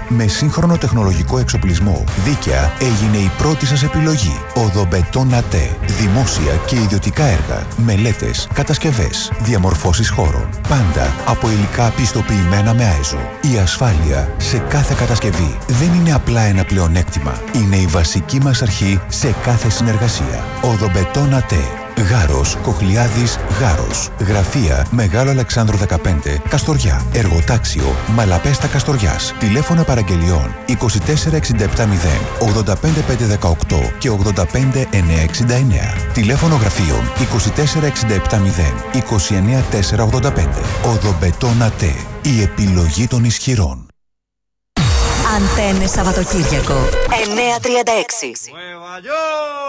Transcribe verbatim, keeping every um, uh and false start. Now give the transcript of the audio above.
με σύγχρονο τεχνολογικό εξοπλισμό. Δίκαια έγινε η πρώτη σας επιλογή. Οδομπετόν ΑΤΕ. Δημόσια και ιδιωτικά έργα, μελέτες, κατασκευές, διαμορφώσεις χώρων. Πάντα από υλικά πιστοποιημένα με άιζο. Η ασφάλεια σε κάθε κατασκευή δεν είναι απλά ένα πλεονέκτημα. Είναι η βασική μας αρχή σε κάθε συνεργασία. Οδομπετόν ΑΤΕ. Γάρος, Κοχλιάδης, Γάρος. Γραφεία Μεγάλο Αλεξάνδρου δεκαπέντε, Καστοριά. Εργοτάξιο Μαλαπέστα Καστοριάς. Τηλέφωνο παραγγελιών είκοσι τέσσερα εξήντα επτά μηδέν ογδόντα πέντε πεντακόσια δεκαοκτώ και ογδόντα πέντε εννιακόσια εξήντα εννέα. Τηλέφωνο γραφείων είκοσι τέσσερα εξήντα επτά μηδέν είκοσι εννέα τετρακόσια ογδόντα πέντε. Οδομπετόν ΑΤΕ. Η επιλογή των ισχυρών. Αντένες Σαββατοκύριακο εννιά τριάντα έξι.